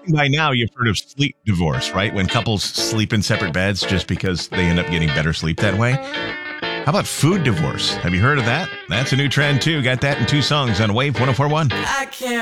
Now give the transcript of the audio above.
By now, you've heard of sleep divorce, right? When couples sleep in separate beds just because they end up getting better sleep that way. How about food divorce? Have you heard of that? That's a new trend, too. Got that in two songs on Wave 104.1. I can't